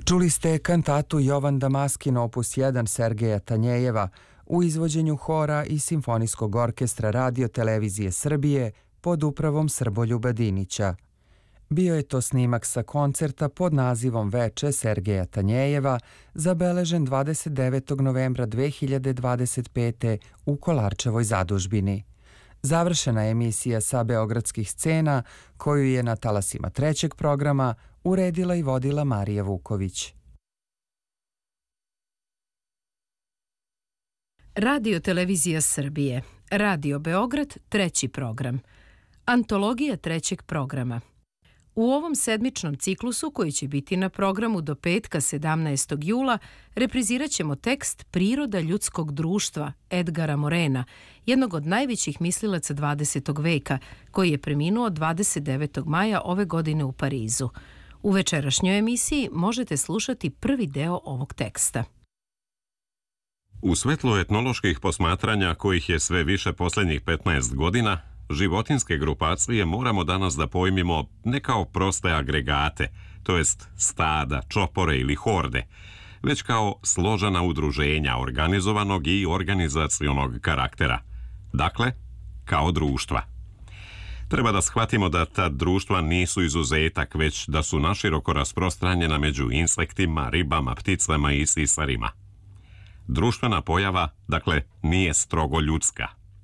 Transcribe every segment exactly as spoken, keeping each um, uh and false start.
Čuli ste kantatu Jovan Damaskin opus jedan Sergeja Tanjejeva u izvođenju hora i simfonijskog orkestra Radio televizije Srbije pod upravom Srboljuba Dinića. Bio je to snimak sa koncerta pod nazivom Veče Sergeja Tanjejeva, zabeležen dvadeset devetog novembra dve hiljade dvadeset pete. u Kolarčevoj zadužbini. Završena je emisija sa beogradskih scena, koju je na talasima trećeg programa uredila i vodila Marija Vuković. Radio televizija Srbije, Radio Beograd, treći program. Antologija trećeg programa. U ovom sedmičnom ciklusu, koji će biti na programu do petka sedamnaestog jula, reprizirat ćemo tekst Priroda ljudskog društva Edgara Morena, jednog od najvećih mislilaca dvadesetog veka, koji je preminuo dvadeset devetog maja ove godine u Parizu. U večerašnjoj emisiji možete slušati prvi deo ovog teksta. U svetlu etnoloških posmatranja, kojih je sve više posljednjih petnaest godina, životinske grupacije moramo danas da pojmimo ne kao proste agregate, to jest stada, čopore ili horde, već kao složena udruženja organizovanog i organizacionog karaktera. Dakle, kao društva. Treba da shvatimo da ta društva nisu izuzetak, već da su naširoko rasprostranjena među insektima, ribama, pticama i sisarima. Društvena pojava, dakle, nije strogo ljudska.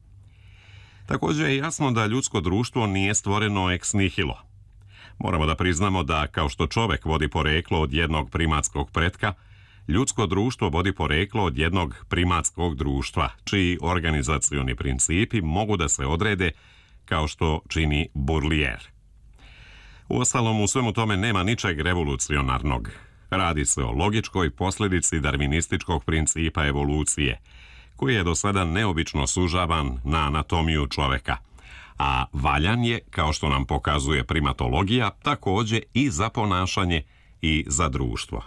Također je jasno da ljudsko društvo nije stvoreno ex nihilo. Moramo da priznamo da, kao što čovek vodi poreklo od jednog primatskog pretka, ljudsko društvo vodi poreklo od jednog primatskog društva, čiji organizacioni principi mogu da se odrede kao što čini Bourlier. Uostalom, u svemu tome nema ničeg revolucionarnog. Radi se o logičkoj posljedici darvinističkog principa evolucije, koji je do sada neobično sužavan na anatomiju čoveka, a valjan je, kao što nam pokazuje primatologija, također i za ponašanje i za društvo.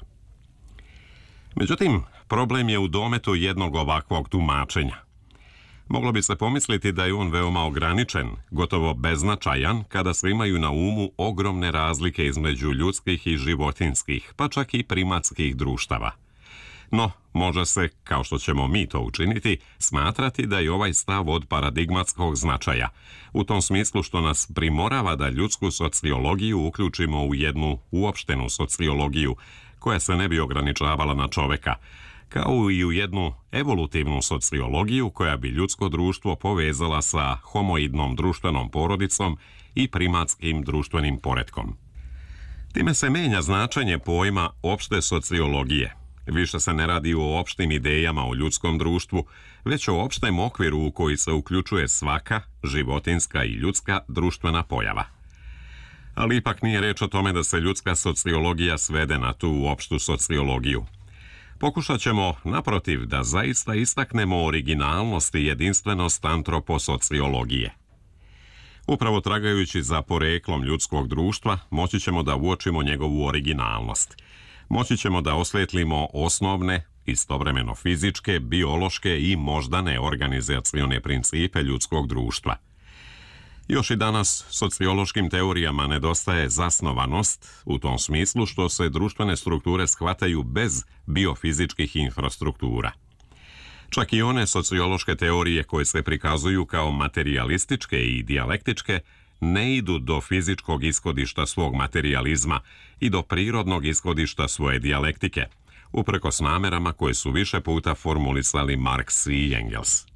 Međutim, problem je u dometu jednog ovakvog tumačenja. Moglo bi se pomisliti da je on veoma ograničen, gotovo beznačajan, kada se imaju na umu ogromne razlike između ljudskih i životinskih, pa čak i primatskih društava. No, može se, kao što ćemo mi to učiniti, smatrati da je ovaj stav od paradigmatskog značaja, u tom smislu što nas primorava da ljudsku sociologiju uključimo u jednu uopštenu sociologiju, koja se ne bi ograničavala na čoveka, kao i u jednu evolutivnu sociologiju koja bi ljudsko društvo povezala sa homoidnom društvenom porodicom i primatskim društvenim poretkom. Time se menja značenje pojma opšte sociologije. Više se ne radi o opštim idejama o ljudskom društvu, već o opštem okviru u koji se uključuje svaka životinska i ljudska društvena pojava. Ali ipak nije reč o tome da se ljudska sociologija svede na tu opštu sociologiju. Pokušat ćemo, naprotiv, da zaista istaknemo originalnost i jedinstvenost antroposociologije. Upravo tragajući za poreklom ljudskog društva, moći ćemo da uočimo njegovu originalnost. Moći ćemo da osvetlimo osnovne, istovremeno fizičke, biološke i moždane organizacione principe ljudskog društva. Još i danas sociološkim teorijama nedostaje zasnovanost, u tom smislu što se društvene strukture shvataju bez biofizičkih infrastruktura. Čak i one sociološke teorije koje se prikazuju kao materijalističke i dijalektičke ne idu do fizičkog ishodišta svog materijalizma i do prirodnog ishodišta svoje dijalektike, uprkos namerama koje su više puta formulisali Marx i Engels.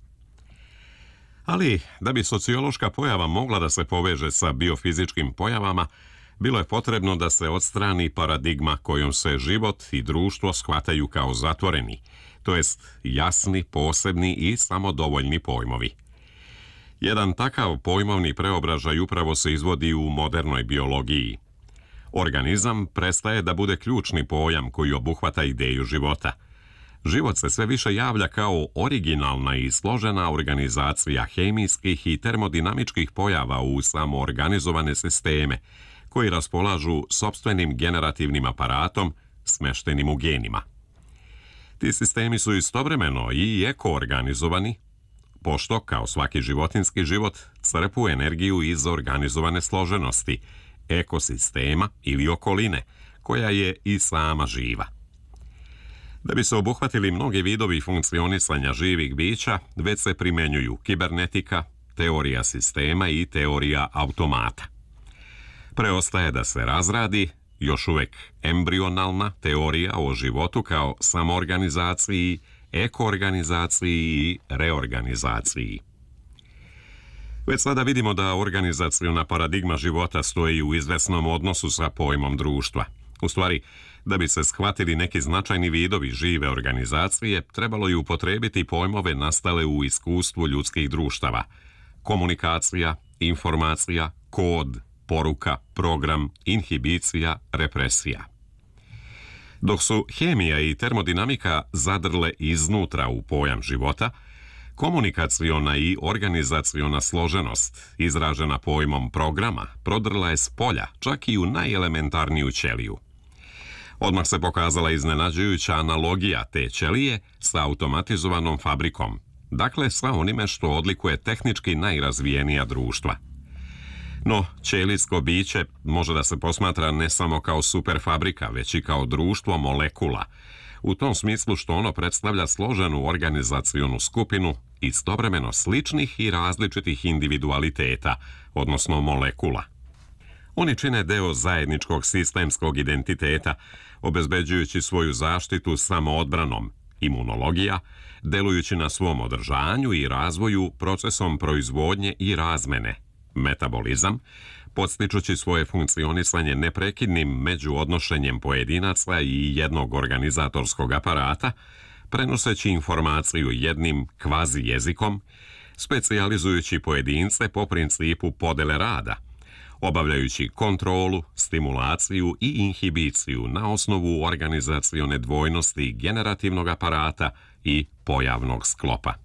Ali, da bi sociološka pojava mogla da se poveže sa biofizičkim pojavama, bilo je potrebno da se odstrani paradigma kojom se život i društvo shvataju kao zatvoreni, to jest jasni, posebni i samodovoljni pojmovi. Jedan takav pojmovni preobražaj upravo se izvodi u modernoj biologiji. Organizam prestaje da bude ključni pojam koji obuhvata ideju života. Život se sve više javlja kao originalna i složena organizacija hemijskih i termodinamičkih pojava u samoorganizovane sisteme, koji raspolažu sopstvenim generativnim aparatom smeštenim u genima. Ti sistemi su istovremeno i ekoorganizovani, pošto, kao svaki životinski život, crpu energiju iz organizovane složenosti, ekosistema ili okoline, koja je i sama živa. Da bi se obuhvatili mnogi vidovi funkcionisanja živih bića, već se primjenjuju kibernetika, teorija sistema i teorija automata. Preostaje da se razradi još uvek embrionalna teorija o životu kao samoorganizaciji, ekoorganizaciji i reorganizaciji. Već sada vidimo da organizaciona paradigma života stoji u izvesnom odnosu sa pojmom društva. U stvari, da bi se shvatili neki značajni vidovi žive organizacije, trebalo je upotrebiti pojmove nastale u iskustvu ljudskih društava: komunikacija, informacija, kod, poruka, program, inhibicija, represija. Dok su hemija i termodinamika zadrle iznutra u pojam života, komunikaciona i organizaciona složenost, izražena pojmom programa, prodrla je s polja, čak i u najelementarniju ćeliju. Odmah se pokazala iznenađujuća analogija te ćelije sa automatizovanom fabrikom, dakle sa onime što odlikuje tehnički najrazvijenija društva. No, ćelijsko biće može da se posmatra ne samo kao superfabrika, već i kao društvo molekula, u tom smislu što ono predstavlja složenu organizacionu skupinu istovremeno sličnih i različitih individualiteta, odnosno molekula. Oni čine deo zajedničkog sistemskog identiteta, obezbeđujući svoju zaštitu samoodbranom, imunologija, delujući na svom održanju i razvoju procesom proizvodnje i razmene, metabolizam, podstičući svoje funkcionisanje neprekidnim međuodnošenjem pojedinaca i jednog organizatorskog aparata, prenoseći informaciju jednim kvazi jezikom, specijalizujući pojedince po principu podele rada, obavljajući kontrolu, stimulaciju i inhibiciju na osnovu organizacione dvojnosti generativnog aparata i pojavnog sklopa.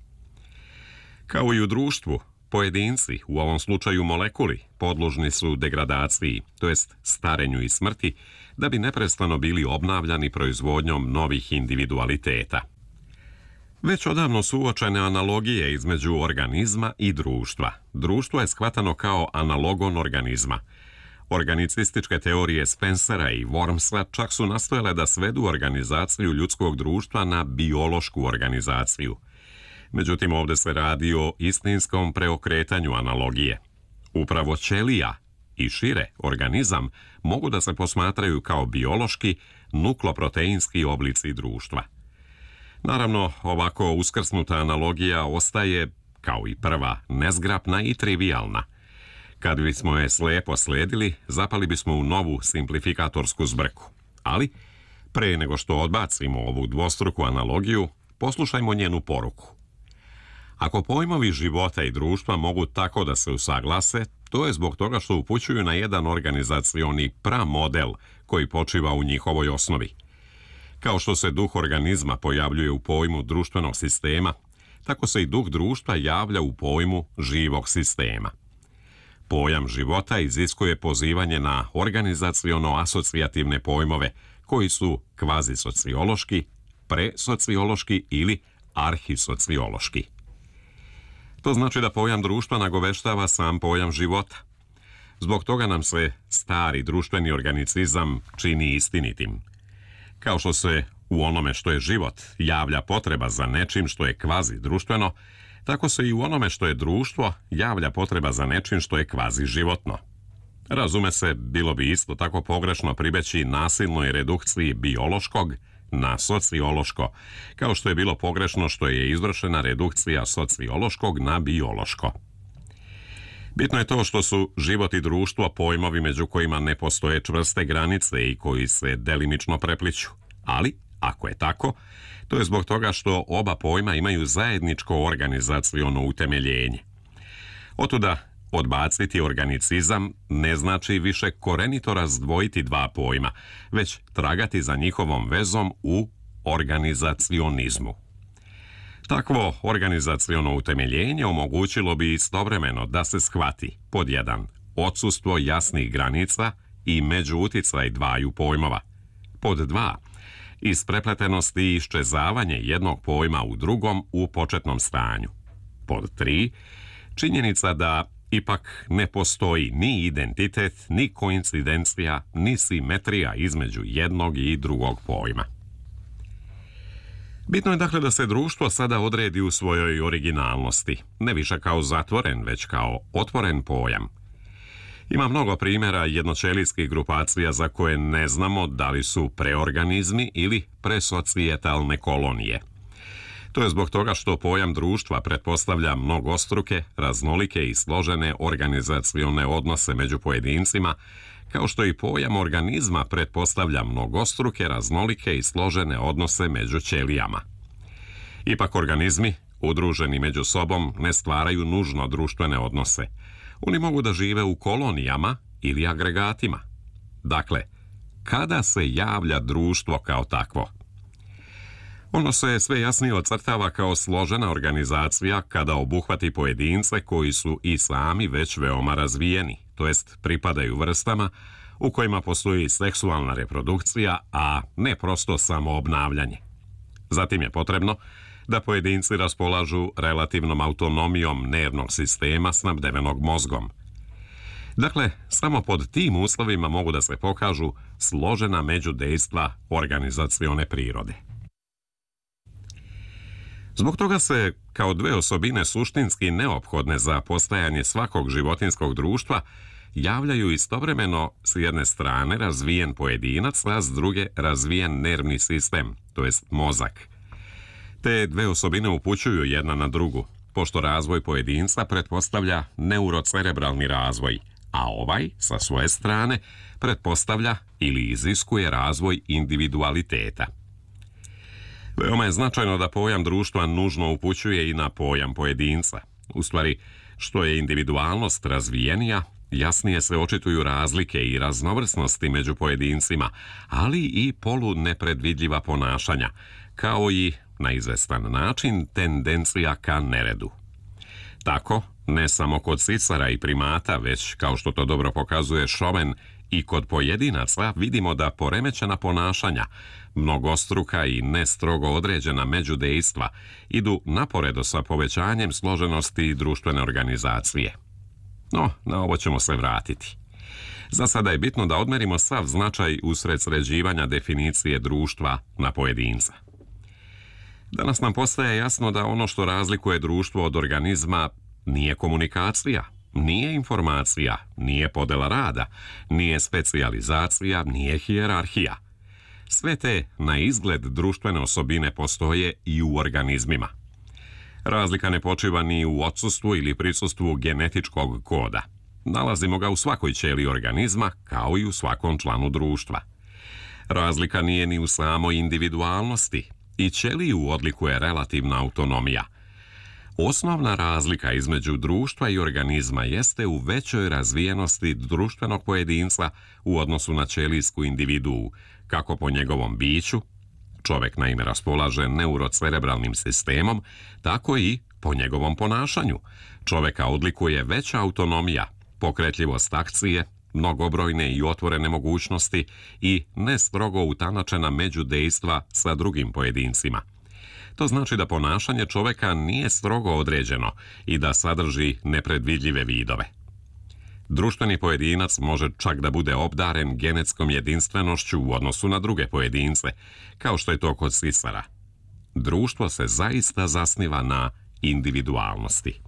Kao i u društvu, pojedinci, u ovom slučaju molekuli, podložni su degradaciji, to jest starenju i smrti, da bi neprestano bili obnavljani proizvodnjom novih individualiteta. Već odavno su uočene analogije između organizma i društva. Društvo je shvatano kao analogon organizma. Organicističke teorije Spencera i Wormsa čak su nastojale da svedu organizaciju ljudskog društva na biološku organizaciju. Međutim, ovdje se radi o istinskom preokretanju analogije. Upravo ćelija i šire organizam mogu da se posmatraju kao biološki, nukleoproteinski oblici društva. Naravno, ovako uskrsnuta analogija ostaje, kao i prva, nezgrapna i trivialna. Kad bismo je slepo sledili, zapali bismo u novu simplifikatorsku zbrku. Ali, pre nego što odbacimo ovu dvostruku analogiju, poslušajmo njenu poruku. Ako pojmovi života i društva mogu tako da se usaglase, to je zbog toga što upućuju na jedan organizacioni pramodel koji počiva u njihovoj osnovi. Kao što se duh organizma pojavljuje u pojmu društvenog sistema, tako se i duh društva javlja u pojmu živog sistema. Pojam života iziskuje pozivanje na organizaciono-asocijativne pojmove koji su kvazisociološki, presociološki ili arhisociološki. To znači da pojam društva nagoveštava sam pojam života. Zbog toga nam se stari društveni organicizam čini istinitim. Kao što se u onome što je život javlja potreba za nečim što je kvazi društveno, tako se i u onome što je društvo javlja potreba za nečim što je kvazi životno. Razume se, bilo bi isto tako pogrešno pribeći nasilnoj redukciji biološkog na sociološko, kao što je bilo pogrešno što je izvršena redukcija sociološkog na biološko. Bitno je to što su život i društvo pojmovi među kojima ne postoje čvrste granice i koji se delimično prepliću. Ali, ako je tako, to je zbog toga što oba pojma imaju zajedničko organizaciono utemeljenje. Otuda, odbaciti organicizam ne znači više korenito razdvojiti dva pojma, već tragati za njihovom vezom u organizacionizmu. Takvo organizaciono utemeljenje omogućilo bi istovremeno da se shvati, pod jedan, odsustvo jasnih granica i međuuticaj dvaju pojmova, pod dva, isprepletenost i iščezavanje jednog pojma u drugom u početnom stanju, pod tri, činjenica da ipak ne postoji ni identitet, ni koincidencija, ni simetrija između jednog i drugog pojma. Bitno je dakle da se društvo sada odredi u svojoj originalnosti, ne više kao zatvoren, već kao otvoren pojam. Ima mnogo primjera jednoćelijskih grupacija za koje ne znamo da li su preorganizmi ili presocijetalne kolonije. To je zbog toga što pojam društva pretpostavlja mnogostruke, raznolike i složene organizacione odnose među pojedincima, kao što i pojam organizma pretpostavlja mnogostruke, raznolike i složene odnose među ćelijama. Ipak organizmi, udruženi među sobom, ne stvaraju nužno društvene odnose. Oni mogu da žive u kolonijama ili agregatima. Dakle, kada se javlja društvo kao takvo? Ono se sve jasnije ocrtava kao složena organizacija kada obuhvati pojedince koji su i sami već veoma razvijeni, to jest pripadaju vrstama u kojima postoji seksualna reprodukcija, a ne prosto samo obnavljanje. Zatim je potrebno da pojedinci raspolažu relativnom autonomijom nervnog sistema snabdevenog mozgom. Dakle, samo pod tim uslovima mogu da se pokažu složena međudejstva organizacione prirode. Zbog toga se, kao dve osobine suštinski neophodne za postajanje svakog životinjskog društva, javljaju istovremeno s jedne strane razvijen pojedinac, a s druge razvijen nervni sistem, to jest mozak. Te dve osobine upućuju jedna na drugu, pošto razvoj pojedinca pretpostavlja neurocerebralni razvoj, a ovaj, sa svoje strane, pretpostavlja ili iziskuje razvoj individualiteta. Veoma je značajno da pojam društva nužno upućuje i na pojam pojedinca. U stvari, što je individualnost razvijenija, jasnije se očituju razlike i raznovrsnosti među pojedincima, ali i polu nepredvidljiva ponašanja, kao i, na izvestan način, tendencija ka neredu. Tako, ne samo kod sicara i primata, već, kao što to dobro pokazuje Šoven, i kod pojedinaca vidimo da poremećena ponašanja, mnogostruka i nestrogo određena međudejstva, idu naporedo sa povećanjem složenosti društvene organizacije. No, na ovo ćemo se vratiti. Za sada je bitno da odmerimo sav značaj usred sređivanja definicije društva na pojedinca. Danas nam postaje jasno da ono što razlikuje društvo od organizma nije komunikacija, nije informacija, nije podela rada, nije specijalizacija, nije hijerarhija. Sve te na izgled društvene osobine postoje i u organizmima. Razlika ne počiva ni u odsustvu ili prisustvu genetičkog koda. Nalazimo ga u svakoj ćeliji organizma, kao i u svakom članu društva. Razlika nije ni u samoj individualnosti. I ćeliju odlikuje relativna autonomija. Osnovna razlika između društva i organizma jeste u većoj razvijenosti društvenog pojedinca u odnosu na ćelijsku individuu, kako po njegovom biću, čovjek naime raspolaže neurocerebralnim sistemom, tako i po njegovom ponašanju. Čovjeka odlikuje veća autonomija, pokretljivost akcije, mnogobrojne i otvorene mogućnosti i nestrogo utanačena međudejstva sa drugim pojedincima. To znači da ponašanje čovjeka nije strogo određeno i da sadrži nepredvidljive vidove. Društveni pojedinac može čak da bude obdaren genetskom jedinstvenošću u odnosu na druge pojedince, kao što je to kod sisara. Društvo se zaista zasniva na individualnosti.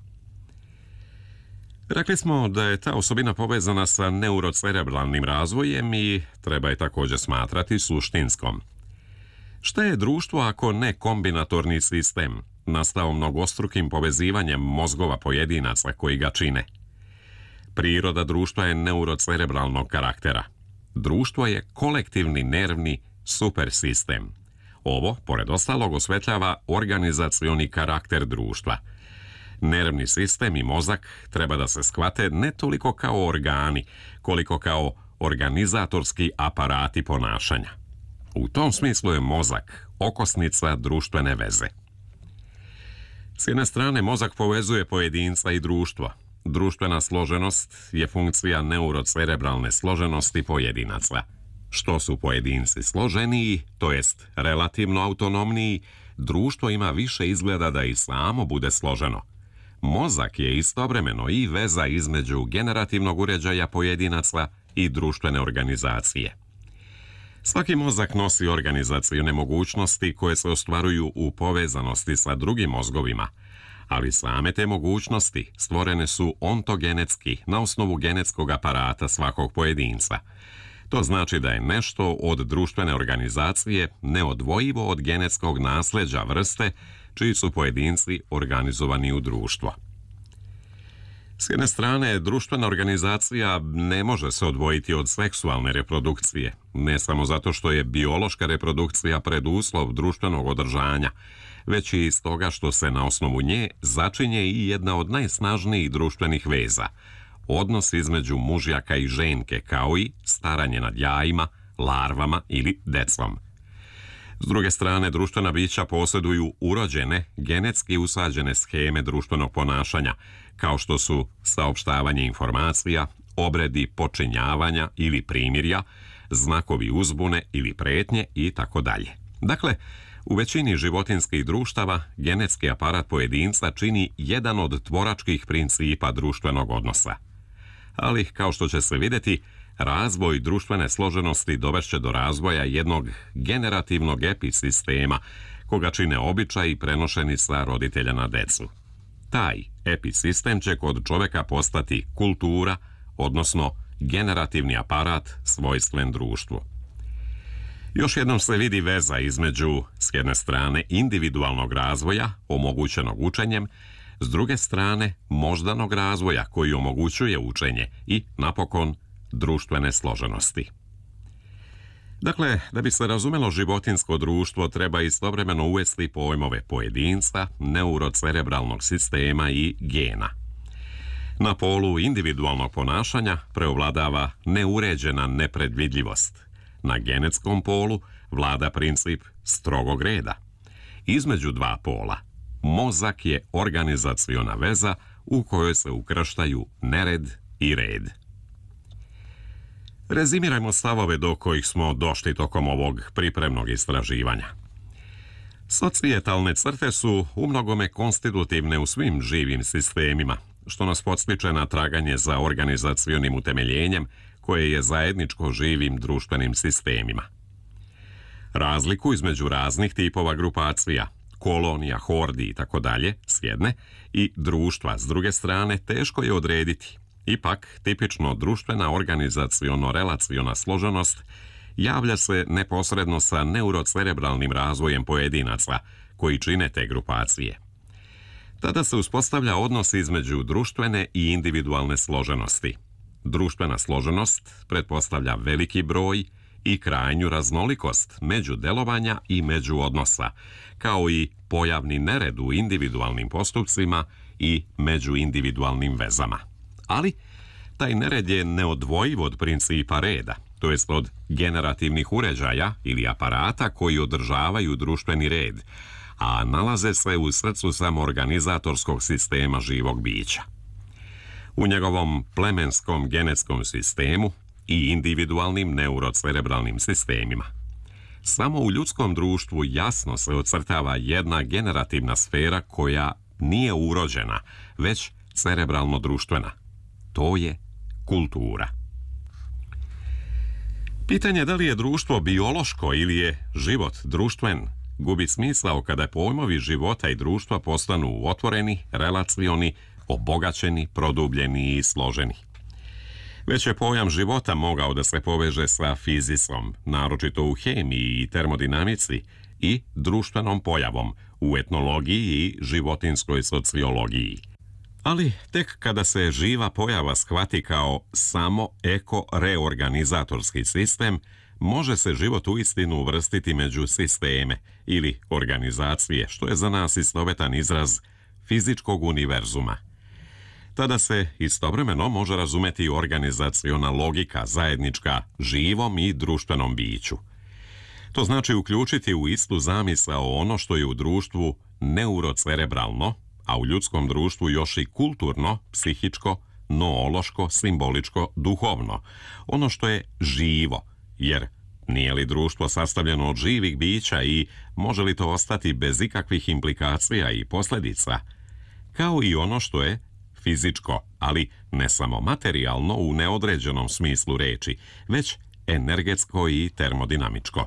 Rekli smo da je ta osobina povezana sa neurocerebralnim razvojem i treba je također smatrati suštinskom. Šta je društvo ako ne kombinatorni sistem, nastao mnogostrukim povezivanjem mozgova pojedinaca koji ga čine? Priroda društva je neurocerebralnog karaktera. Društvo je kolektivni nervni supersistem. Ovo, pored ostalog, osvetljava organizacioni karakter društva. Nervni sistem i mozak treba da se shvate ne toliko kao organi, koliko kao organizatorski aparati ponašanja. U tom smislu je mozak okosnica društvene veze. S jedne strane, mozak povezuje pojedinca i društvo. Društvena složenost je funkcija neurocerebralne složenosti pojedinaca. Što su pojedinci složeniji, to jest relativno autonomniji, društvo ima više izgleda da i samo bude složeno. Mozak je istovremeno i veza između generativnog uređaja pojedinaca i društvene organizacije. Svaki mozak nosi organizacione mogućnosti koje se ostvaruju u povezanosti sa drugim mozgovima, ali same te mogućnosti stvorene su ontogenetski na osnovu genetskog aparata svakog pojedinca. To znači da je nešto od društvene organizacije neodvojivo od genetskog nasljeđa vrste čiji su pojedinci organizovani u društvo. S jedne strane, društvena organizacija ne može se odvojiti od seksualne reprodukcije, ne samo zato što je biološka reprodukcija preduslov društvenog održanja, već i iz toga što se na osnovu nje začinje i jedna od najsnažnijih društvenih veza, odnos između mužjaka i ženke, kao i staranje nad jajima, larvama ili decom. S druge strane, društvena bića posjeduju urođene, genetski usađene sheme društvenog ponašanja, kao što su saopštavanje informacija, obredi počinjavanja ili primirja, znakovi uzbune ili pretnje i tako dalje. Dakle, u većini životinjskih društava genetski aparat pojedinca čini jedan od tvoračkih principa društvenog odnosa. Ali, kao što će se vidjeti, razvoj društvene složenosti dovešće do razvoja jednog generativnog episistema, koga čine običaji prenošeni sa roditelja na decu. Taj episistem će kod čovjeka postati kultura, odnosno generativni aparat svojstven društvu. Još jednom se vidi veza između, s jedne strane, individualnog razvoja, omogućenog učenjem, s druge strane, moždanog razvoja koji omogućuje učenje i, napokon, društvene složenosti. Dakle, da bi se razumelo životinjsko društvo, treba istovremeno uvesti pojmove pojedinca, neurocerebralnog sistema i gena. Na polu individualnog ponašanja preovladava neuređena nepredvidljivost. Na genetskom polu vlada princip strogog reda. Između dva pola, mozak je organizaciona veza u kojoj se ukrštaju nered i red. Rezimirajmo stavove do kojih smo došli tokom ovog pripremnog istraživanja. Societalne crte su umnogome konstitutivne u svim živim sistemima, što nas podstiče na traganje za organizacionim utemeljenjem koje je zajedničko živim društvenim sistemima. Razliku između raznih tipova grupacija, kolonija, hordi i tako dalje, s jedne, i društva s druge strane, teško je odrediti. Ipak, tipično društvena organizaciono-relaciona složenost javlja se neposredno sa neurocerebralnim razvojem pojedinaca koji čine te grupacije. Tada se uspostavlja odnos između društvene i individualne složenosti. Društvena složenost pretpostavlja veliki broj i krajnju raznolikost međudelovanja i međuodnosa, kao i pojavni nered u individualnim postupcima i međuindividualnim vezama. Ali, taj nered je neodvojiv od principa reda, to jest od generativnih uređaja ili aparata koji održavaju društveni red, a nalaze se u srcu samoorganizatorskog sistema živog bića. U njegovom plemenskom genetskom sistemu i individualnim neurocerebralnim sistemima. Samo u ljudskom društvu jasno se ocrtava jedna generativna sfera koja nije urođena, već cerebralno-društvena. To je kultura. Pitanje da li je društvo biološko ili je život društven gubi smisao kada pojmovi života i društva postanu otvoreni, relacioni, obogaćeni, produbljeni i složeni. Već je pojam života mogao da se poveže sa fizisom, naročito u hemiji i termodinamici, i društvenom pojavom u etnologiji i životinskoj sociologiji. Ali tek kada se živa pojava shvati kao samo eko-reorganizatorski sistem, može se život uistinu uvrstiti među sisteme ili organizacije, što je za nas istovetan izraz fizičkog univerzuma. Tada se istovremeno može razumeti organizaciona logika zajednička živom i društvenom biću. To znači uključiti u istu zamisao ono što je u društvu neurocerebralno, a u ljudskom društvu još i kulturno, psihičko, noološko, simboličko, duhovno, ono što je živo, jer nije li društvo sastavljeno od živih bića i može li to ostati bez ikakvih implikacija i posljedica, kao i ono što je fizičko, ali ne samo materijalno u neodređenom smislu reči, već energetsko i termodinamičko.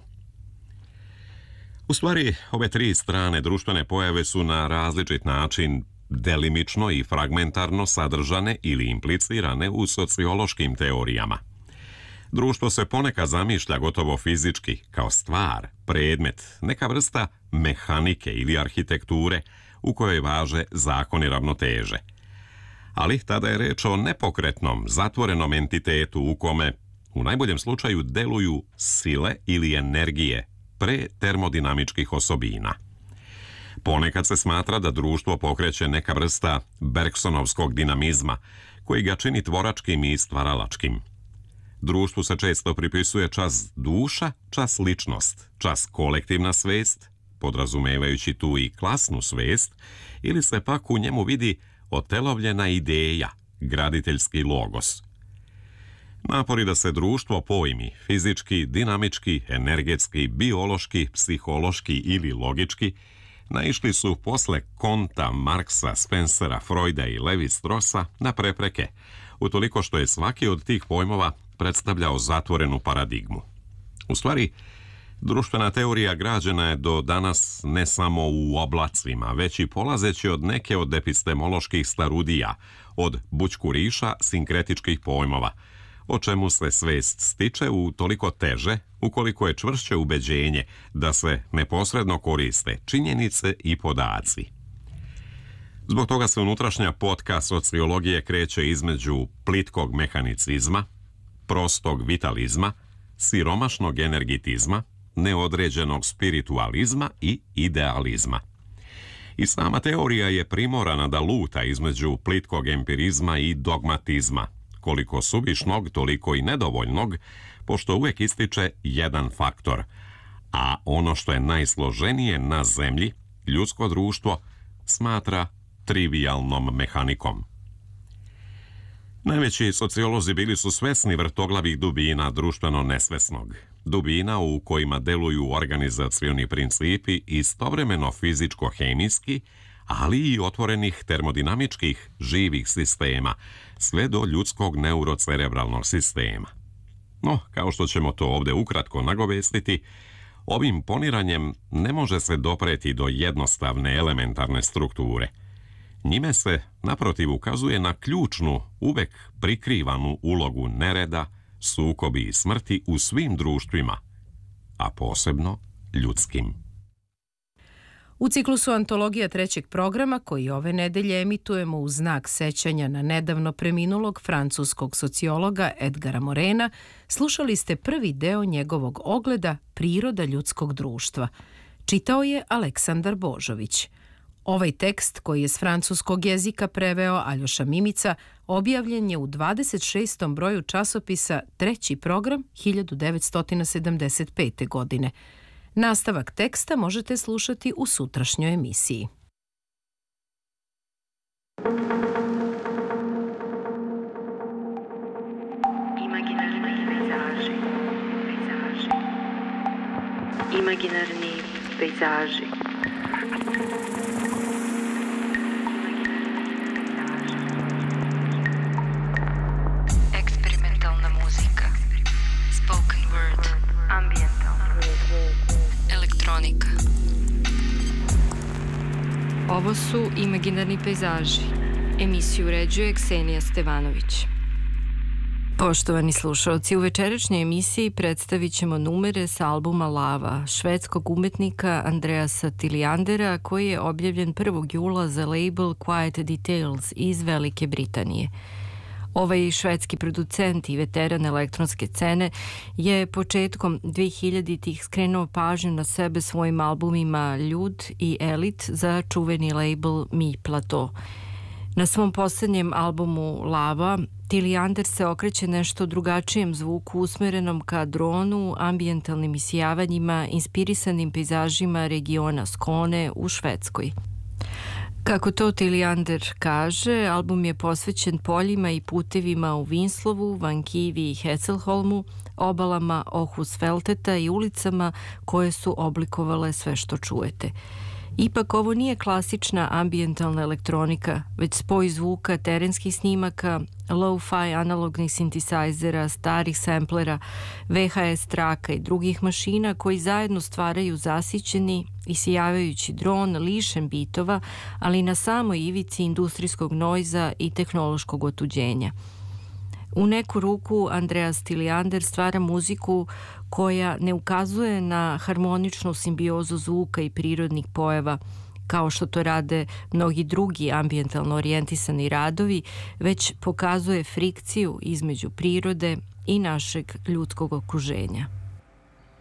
U stvari, ove tri strane društvene pojave su na različit način delimično i fragmentarno sadržane ili implicirane u sociološkim teorijama. Društvo se ponekad zamišlja gotovo fizički, kao stvar, predmet, neka vrsta mehanike ili arhitekture u kojoj važe zakoni ravnoteže. Ali tada je reč o nepokretnom, zatvorenom entitetu u kome, u najboljem slučaju, deluju sile ili energije pre termodinamičkih osobina. Ponekad se smatra da društvo pokreće neka vrsta Bergsonovskog dinamizma, koji ga čini tvoračkim i stvaralačkim. Društvu se često pripisuje čas duša, čas ličnost, čas kolektivna svest, podrazumevajući tu i klasnu svest, ili se pak u njemu vidi otelovljena ideja, graditeljski logos. Napori da se društvo pojmi, fizički, dinamički, energetski, biološki, psihološki ili logički, naišli su posle Konta, Marksa, Spencera, Freuda i Levi-Straussa na prepreke, utoliko što je svaki od tih pojmova predstavljao zatvorenu paradigmu. U stvari, društvena teorija građena je do danas ne samo u oblacima, već i polazeći od neke od epistemoloških starudija, od bućkuriša sinkretičkih pojmova, o čemu se svest stiče u toliko teže, ukoliko je čvršće ubeđenje da se neposredno koriste činjenice i podaci. Zbog toga se unutrašnja potka sociologije kreće između plitkog mehanicizma, prostog vitalizma, siromašnog energetizma, neodređenog spiritualizma i idealizma. I sama teorija je primorana da luta između plitkog empirizma i dogmatizma, koliko suvišnog, toliko i nedovoljnog, pošto uvijek ističe jedan faktor, a ono što je najsloženije na zemlji, ljudsko društvo, smatra trivijalnom mehanikom. Najveći sociolozi bili su svesni vrtoglavih dubina društveno nesvesnog, dubina u kojima deluju organizacioni principi istovremeno fizičko-hemijski, ali i otvorenih termodinamičkih živih sistema, sve do ljudskog neurocerebralnog sistema. No, kao što ćemo to ovdje ukratko nagovestiti, ovim poniranjem ne može se dopreti do jednostavne elementarne strukture. Njime se, naprotiv, ukazuje na ključnu, uvek prikrivanu ulogu nereda, sukobi i smrti u svim društvima, a posebno ljudskim. U ciklusu Antologija trećeg programa, koji ove nedelje emitujemo u znak sećanja na nedavno preminulog francuskog sociologa Edgara Morena, slušali ste prvi deo njegovog ogleda Priroda ljudskog društva. Čitao je Aleksandar Božović. Ovaj tekst, koji je s francuskog jezika preveo Aljoša Mimica, objavljen je u dvadeset šestom broju časopisa Treći program hiljadu devetsto sedamdeset pete. godine. Nastavak teksta možete slušati u sutrašnjoj emisiji. Imaginarni pejzaži, pejzaži. Imaginarni pejzaži. Eksperimentalna muzika. Spoken word. Ambientalna. Elektronika. Ovo su Imaginarni pejzaži. Emisiju uređuje Ksenija Stevanović. Poštovani slušalci, u večerašnjoj emisiji predstavit ćemo numere s albuma Lava, švedskog umetnika Andreasa Tilliandera, koji je objavljen prvog jula za label Quiet Details iz Velike Britanije. Ovaj švedski producent i veteran elektronske scene je početkom dvehiljaditih skrenuo pažnju na sebe svojim albumima Ljud i Elit za čuveni label Mi Plateau. Na svom posljednjem albumu Lava, Tilliander se okreće nešto drugačijem zvuku usmerenom ka dronu, ambijentalnim isijavanjima, inspirisanim pejzažima regiona Skåne u Švedskoj. Kako to Tilliander kaže, album je posvećen poljima i putevima u Vinslovu, Vankivi i Hässleholmu, obalama Ohusfelteta i ulicama koje su oblikovale sve što čujete. Ipak ovo nije klasična ambijentalna elektronika, već spoj zvuka terenskih snimaka, low-fi analognih sintisajzera, starih samplera, ve ha es traka i drugih mašina koji zajedno stvaraju zasićeni i sijavajući dron lišen bitova, ali na samoj ivici industrijskog nojza i tehnološkog otuđenja. U neku ruku Andreas Tiliander stvara muziku koja ne ukazuje na harmoničnu simbiozu zvuka i prirodnih pojava, kao što to rade mnogi drugi ambijentalno orijentisani radovi, već pokazuje frikciju između prirode i našeg ljudskog okruženja.